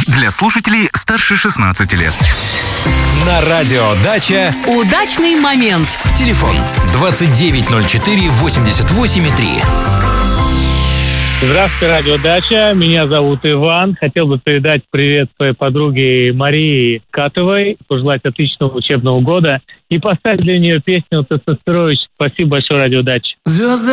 Для слушателей старше 16 лет. На радио «Дача» удачный момент. Телефон 2904-88,3. Здравствуйте, радио «Дача». Меня зовут Иван. Хотел бы передать привет своей подруге Марии Катовой, пожелать отличного учебного года и поставить для нее песню «Тестостерович». Спасибо большое, радио «Дача». Звезды